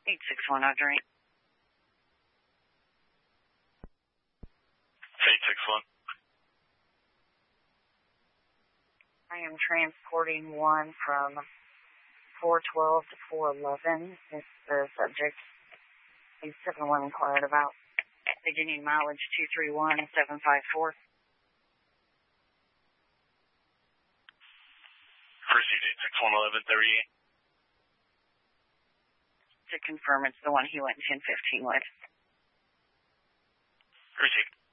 861 Audrey. 861. I am transporting one from 412 to 411. It's the subject. He's 71 inquired about. Beginning mileage 231-754. Received 861-1138. To confirm, it's the one he went 1015 with. Received.